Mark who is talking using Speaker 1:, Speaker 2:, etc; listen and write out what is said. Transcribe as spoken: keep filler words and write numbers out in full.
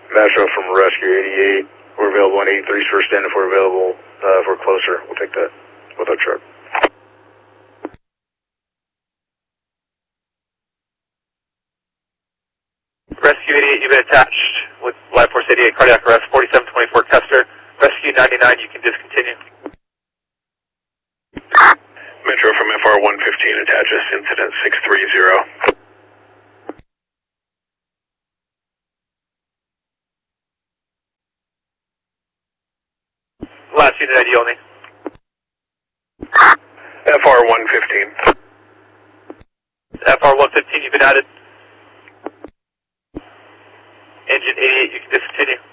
Speaker 1: Metro from Rescue eighty-eight. We're available on eighty-three, first stand if we're available. Uh, if we're closer, we'll take that with our truck.
Speaker 2: Rescue eighty-eight, you've been attached with Life Force eighty-eight, cardiac arrest, forty-seven twenty-four Custer. Rescue ninety-nine, you can discontinue.
Speaker 1: Metro from F R one fifteen, attaches, incident six three zero.
Speaker 2: Last unit I D only.
Speaker 1: F R one fifteen.
Speaker 2: F R one fifteen, you've been added. Engine eighty-eight, you can discontinue.